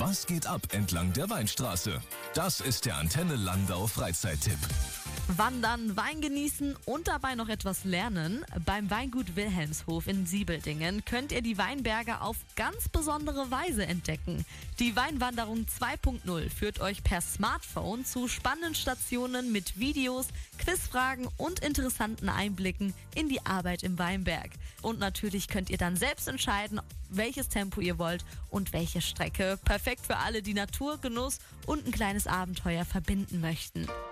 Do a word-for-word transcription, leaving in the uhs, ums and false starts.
Was geht ab entlang der Weinstraße? Das ist der Antenne Landau Freizeittipp. Wandern, Wein genießen und dabei noch etwas lernen. Beim Weingut Wilhelmshof in Siebeldingen könnt ihr die Weinberge auf ganz besondere Weise entdecken. Die Weinwanderung zwei Punkt null führt euch per Smartphone zu spannenden Stationen mit Videos, Quizfragen und interessanten Einblicken in die Arbeit im Weinberg. Und natürlich könnt ihr dann selbst entscheiden, welches Tempo ihr wollt und welche Strecke. Perfekt für alle, die Naturgenuss und ein kleines Abenteuer verbinden möchten.